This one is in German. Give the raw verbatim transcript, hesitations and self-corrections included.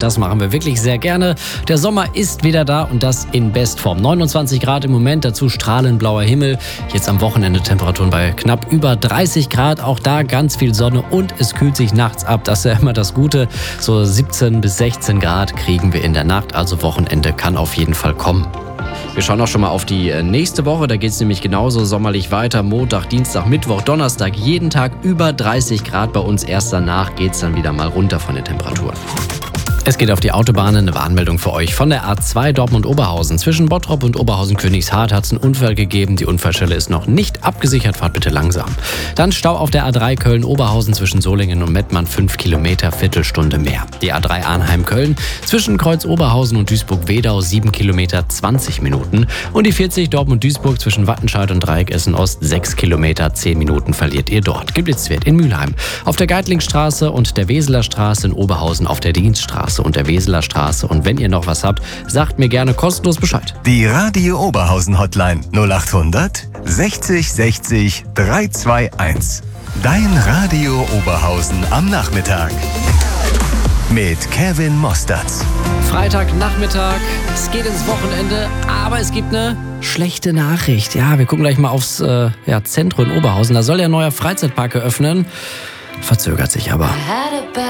Das machen wir wirklich sehr gerne. Der Sommer ist wieder da und das in Bestform. neunundzwanzig Grad im Moment, dazu strahlend blauer Himmel. Jetzt am Wochenende Temperaturen bei knapp über dreißig Grad. Auch da ganz viel Sonne und es kühlt sich nachts ab. Das ist ja immer das Gute. So siebzehn bis sechzehn Grad kriegen wir in der Nacht. Also Wochenende kann auf jeden Fall kommen. Wir schauen auch schon mal auf die nächste Woche. Da geht es nämlich genauso sommerlich weiter. Montag, Dienstag, Mittwoch, Donnerstag. Jeden Tag über dreißig Grad bei uns. Erst danach geht es dann wieder mal runter von den Temperaturen. Es geht auf die Autobahnen. Eine Warnmeldung für euch von der A zwei Dortmund-Oberhausen. Zwischen Bottrop und Oberhausen-Königshardt hat es einen Unfall gegeben. Die Unfallstelle ist noch nicht abgesichert. Fahrt bitte langsam. Dann Stau auf der A drei Köln-Oberhausen zwischen Solingen und Mettmann. fünf Kilometer, Viertelstunde mehr. Die A drei Arnheim-Köln zwischen Kreuz-Oberhausen und Duisburg-Wedau. sieben Kilometer, zwanzig Minuten. Und die vierzig Dortmund-Duisburg zwischen Wattenscheid und Dreieck Essen-Ost. sechs Kilometer, zehn Minuten verliert ihr dort. Geblitzt wird in Mülheim. Auf der Geitlingstraße und der Weseler Straße in Oberhausen auf der Dienststraße und der Weseler Straße. Und wenn ihr noch was habt, sagt mir gerne kostenlos Bescheid. Die Radio Oberhausen Hotline null acht hundert sechzig sechzig dreihundertzweiundundzwanzig. Dein Radio Oberhausen am Nachmittag. Mit Kevin Mosterz. Freitagnachmittag, es geht ins Wochenende, aber es gibt eine schlechte Nachricht. Ja, wir gucken gleich mal aufs äh, ja, Zentrum in Oberhausen. Da soll ja ein neuer Freizeitpark eröffnen. Verzögert sich aber.